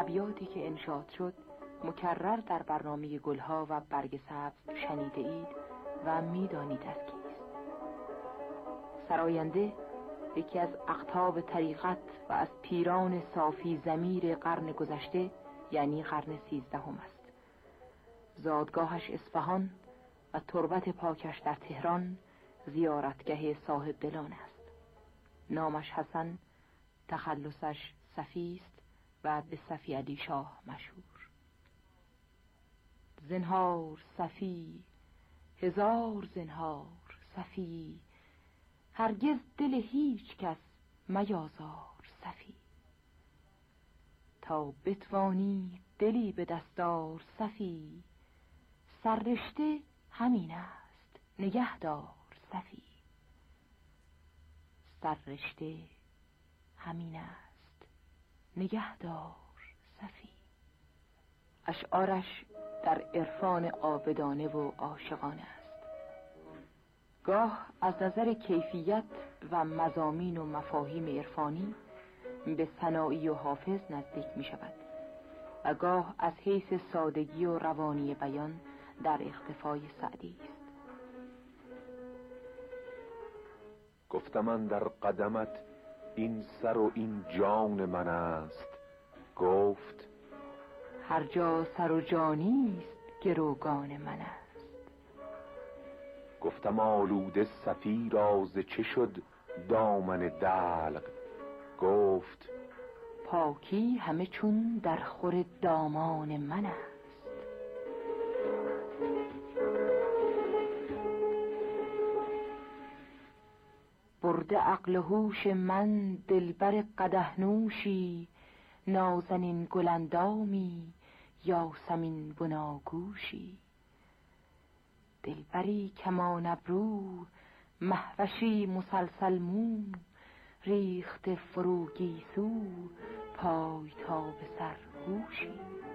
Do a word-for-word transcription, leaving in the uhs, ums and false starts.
ابیاتی که انشاد شد مکرر در برنامه گلها و برگ سبز شنیده اید و میدانید از کیست. سراینده یکی از اقطاب طریقت و از پیران صافی ضمیر قرن گذشته یعنی قرن سیزدهم است. زادگاهش اصفهان و تربت پاکش در تهران زیارتگاه صاحب دلان است. نامش حسن، تخلصش صفی است و به صفی علی شاه مشهور. زنهار صفی، هزار زنهار صفی، هرگز دل هیچ کس میازار صفی. تا بتوانی دلی به دستار صفی، سررشته همین است نگهدار صفی. سررشته همین است نگهدار صفی. اشعارش در عرفان عابدانه و عاشقانه است. گاه از نظر کیفیت و مضامین و مفاهیم عرفانی به ثنایی و حافظ نزدیک می شود و گاه از حیث سادگی و روانی بیان در اختفای سعدی است. گفتم من در قدمت این سر و این جان من است. گفت هر جا سر و جانیست گروگان من است. گفتم آلوده صفی را ز چه شد دامن دلق. گفت پاکی همه چون در خور دامان من است. برده عقل و هوش من دلبر قدح نوشی، نازنین گلندامی یاسمین بناگوشی. دلبری کمان ابرو مهوشی مسلسل مو، ریخت فرو گیسو پای تا به سر هوشی.